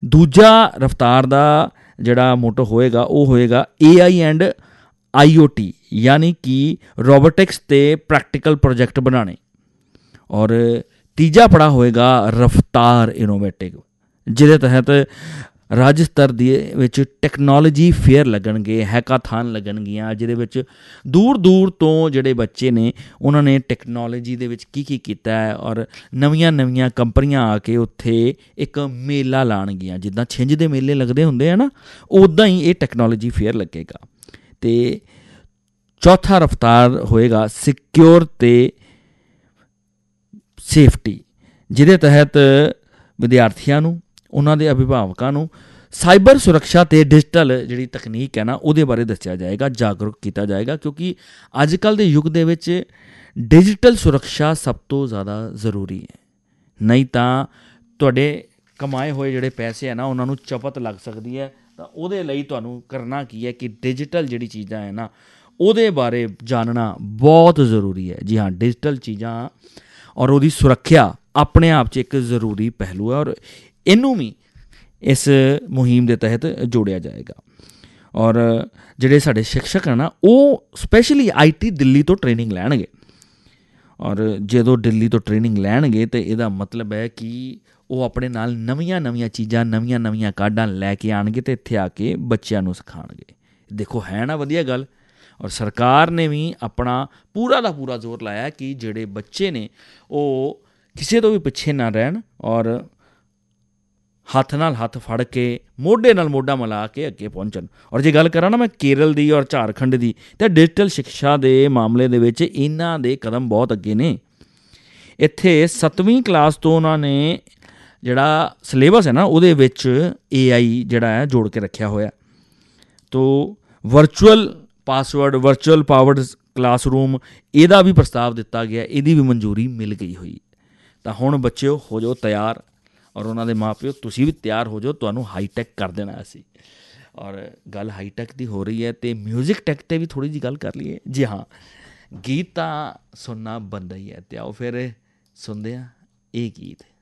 ਦੂਜਾ ਰਫਤਾਰ ਦਾ ਜਿਹੜਾ ਮੋਟੋ ਹੋਏਗਾ ਉਹ ਹੋਏਗਾ AI ਐਂਡ IoT, यानी कि रोबोटिक्स ਤੇ ਪ੍ਰੈਕਟੀਕਲ ਪ੍ਰੋਜੈਕਟ ਬਣਾਉਣੇ। ਔਰ ਤੀਜਾ ਪੜਾ ਹੋਏਗਾ ਰਫਤਾਰ ਇਨੋਵੇਟਿਵ, ਜਿਹਦੇ ਤਹਿਤ ਰਾਜ ਸਤਰ ਦੇ ਵਿੱਚ ਟੈਕਨੋਲੋਜੀ ਫੇਅਰ ਲੱਗਣਗੇ, ਹੈਕਾਥਾਨ ਲੱਗਣਗੀਆਂ, ਜਿਹਦੇ ਵਿੱਚ ਦੂਰ ਦੂਰ ਤੋਂ ਜਿਹੜੇ ਬੱਚੇ ਨੇ ਉਹਨਾਂ ਨੇ ਟੈਕਨੋਲੋਜੀ ਦੇ ਵਿੱਚ ਕੀ ਕੀ ਕੀਤਾ ਹੈ, ਔਰ ਨਵੀਆਂ ਨਵੀਆਂ ਕੰਪਨੀਆਂ ਆ ਕੇ ਉੱਥੇ ਇੱਕ ਮੇਲਾ ਲਾਉਣਗੀਆਂ। ਜਿੱਦਾਂ ਛਿੰਝ ਦੇ ਮੇਲੇ ਲੱਗਦੇ ਹੁੰਦੇ ਆ ਨਾ, ਉੱਦਾਂ ਹੀ ਇਹ ਟੈਕਨੋਲੋਜੀ ਫੇਅਰ ਲੱਗੇਗਾ। ਅਤੇ ਚੌਥਾ ਰਫਤਾਰ ਹੋਏਗਾ ਸਿਕਿਉਰ ਅਤੇ ਸੇਫਟੀ, ਜਿਹਦੇ ਤਹਿਤ ਵਿਦਿਆਰਥੀਆਂ ਨੂੰ, ਉਹਨਾਂ ਦੇ ਅਭਿਭਾਵਕਾਂ ਨੂੰ ਸਾਈਬਰ ਸੁਰੱਖਿਆ ਅਤੇ ਡਿਜੀਟਲ ਜਿਹੜੀ ਤਕਨੀਕ ਹੈ ਨਾ ਉਹਦੇ ਬਾਰੇ ਦੱਸਿਆ ਜਾਏਗਾ, ਜਾਗਰੂਕ ਕੀਤਾ ਜਾਏਗਾ। ਕਿਉਂਕਿ ਅੱਜ ਕੱਲ੍ਹ ਦੇ ਯੁੱਗ ਦੇ ਵਿੱਚ ਡਿਜੀਟਲ ਸੁਰੱਖਿਆ ਸਭ ਤੋਂ ਜ਼ਿਆਦਾ ਜ਼ਰੂਰੀ ਹੈ, ਨਹੀਂ ਤਾਂ ਤੁਹਾਡੇ ਕਮਾਏ ਹੋਏ ਜਿਹੜੇ ਪੈਸੇ ਹੈ ਨਾ ਉਹਨਾਂ ਨੂੰ ਚਪਤ ਲੱਗ ਸਕਦੀ ਹੈ। ਤਾਂ ਉਹਦੇ ਲਈ ਤੁਹਾਨੂੰ ਕਰਨਾ ਕੀ ਹੈ ਕਿ ਡਿਜੀਟਲ ਜਿਹੜੀ ਚੀਜ਼ਾਂ ਹੈ ਨਾ ਉਹਦੇ ਬਾਰੇ ਜਾਣਨਾ ਬਹੁਤ ਜ਼ਰੂਰੀ ਹੈ। ਜੀ ਹਾਂ, ਡਿਜੀਟਲ ਚੀਜ਼ਾਂ ਔਰ ਉਹਦੀ ਸੁਰੱਖਿਆ ਆਪਣੇ ਆਪ 'ਚ ਇੱਕ ਜ਼ਰੂਰੀ ਪਹਿਲੂ ਹੈ, ਔਰ ਇਹਨੂੰ ਵੀ ਇਸ ਮੁਹਿੰਮ ਦੇ ਤਹਿਤ ਜੋੜਿਆ ਜਾਏਗਾ। ਔਰ ਜਿਹੜੇ ਸਾਡੇ ਸ਼ਿਕਸ਼ਕ ਹਨ ਨਾ ਉਹ ਸਪੈਸ਼ਲੀ IT ਦਿੱਲੀ ਤੋਂ ਟ੍ਰੇਨਿੰਗ ਲੈਣਗੇ। ਔਰ ਜਦੋਂ ਦਿੱਲੀ ਤੋਂ ਟ੍ਰੇਨਿੰਗ ਲੈਣਗੇ ਤਾਂ ਇਹਦਾ ਮਤਲਬ ਹੈ ਕਿ ਉਹ ਆਪਣੇ ਨਾਲ ਨਵੀਆਂ ਨਵੀਆਂ ਚੀਜ਼ਾਂ, ਨਵੀਆਂ ਨਵੀਆਂ ਕਾਢਾਂ ਲੈ ਕੇ ਆਉਣਗੇ ਅਤੇ ਇੱਥੇ ਆ ਕੇ ਬੱਚਿਆਂ ਨੂੰ ਸਿਖਾਉਣਗੇ। ਦੇਖੋ ਹੈ ਨਾ ਵਧੀਆ ਗੱਲ। ਔਰ ਸਰਕਾਰ ਨੇ ਵੀ ਆਪਣਾ ਪੂਰਾ ਦਾ ਪੂਰਾ ਜ਼ੋਰ ਲਾਇਆ ਕਿ ਜਿਹੜੇ ਬੱਚੇ ਨੇ ਉਹ ਕਿਸੇ ਤੋਂ ਵੀ ਪਿੱਛੇ ਨਾ ਰਹਿਣ, ਔਰ ਹੱਥ ਨਾਲ ਹੱਥ ਫੜ ਕੇ, ਮੋਢੇ ਨਾਲ ਮੋਢਾ ਮਿਲਾ ਕੇ ਅੱਗੇ ਪਹੁੰਚਣ। ਔਰ ਜੇ ਗੱਲ ਕਰਾਂ ਨਾ ਮੈਂ ਕੇਰਲ ਦੀ ਔਰ ਝਾਰਖੰਡ ਦੀ, ਤਾਂ ਡਿਜੀਟਲ ਸਿੱਖਿਆ ਦੇ ਮਾਮਲੇ ਦੇ ਵਿੱਚ ਇਹਨਾਂ ਦੇ ਕਦਮ ਬਹੁਤ ਅੱਗੇ ਨੇ। ਇੱਥੇ 7ਵੀਂ ਕਲਾਸ ਤੋਂ ਉਹਨਾਂ ਨੇ ਜਿਹੜਾ ਸਿਲੇਬਸ ਹੈ ਨਾ ਉਹਦੇ ਵਿੱਚ AI ਜਿਹੜਾ ਹੈ ਜੋੜ ਕੇ ਰੱਖਿਆ ਹੋਇਆ। ਤੋ virtual password, virtual powered classroom, ਇਹਦਾ ਵੀ ਪ੍ਰਸਤਾਵ ਦਿੱਤਾ ਗਿਆ, ਇਹਦੀ ਵੀ ਮਨਜ਼ੂਰੀ ਮਿਲ ਗਈ ਹੋਈ। ਤਾਂ ਹੁਣ ਬੱਚਿਓ ਹੋ ਜਾਓ ਤਿਆਰ, ਔਰ ਉਹਨਾਂ ਦੇ ਮਾਂ ਪਿਓ ਤੁਸੀਂ ਵੀ ਤਿਆਰ ਹੋ ਜਾਓ, ਤੁਹਾਨੂੰ ਹਾਈਟੈਕ ਕਰ ਦੇਣਾ ਅਸੀਂ। ਔਰ ਗੱਲ ਹਾਈਟੈਕ ਦੀ ਹੋ ਰਹੀ ਹੈ ਅਤੇ ਮਿਊਜ਼ਿਕ ਟੈਕ 'ਤੇ ਵੀ ਥੋੜ੍ਹੀ ਜਿਹੀ ਗੱਲ ਕਰ ਲਈਏ। ਜੀ ਹਾਂ, ਗੀਤ ਤਾਂ ਸੁਣਨਾ ਬਣਦਾ ਹੀ ਹੈ, ਅਤੇ ਆਓ ਫਿਰ ਸੁਣਦੇ ਹਾਂ ਇਹ ਗੀਤ।